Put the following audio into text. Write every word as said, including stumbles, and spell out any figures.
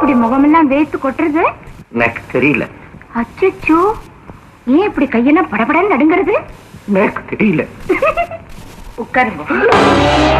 இப்படி முகமெல்லாம் வேர்த்து கொட்டுறது? எனக்கு தெரியல. அச்சச்சோ, ஏன் இப்படி கையெல்லாம் படபடன்னு நடுங்கிறது? எனக்கு தெரியல. உட்காருங்க.